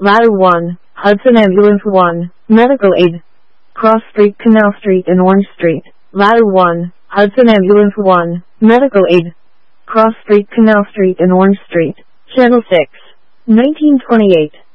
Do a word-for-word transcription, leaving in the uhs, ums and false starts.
Ladder one, Hudson Ambulance one, Medical Aid. Cross Street, Canal Street and Orange Street. Ladder one, Hudson Ambulance one, Medical Aid. Cross Street, Canal Street and Orange Street. Channel six, nineteen twenty-eight.